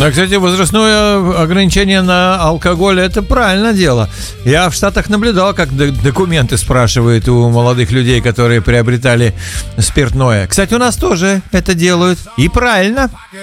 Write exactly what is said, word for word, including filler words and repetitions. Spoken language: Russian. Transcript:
Да, кстати, возрастное ограничение на алкоголь — это правильное дело. Я в Штатах наблюдал, как документы спрашивают у молодых людей, которые приобретали спиртное. Кстати, у нас тоже это делают. И правильно.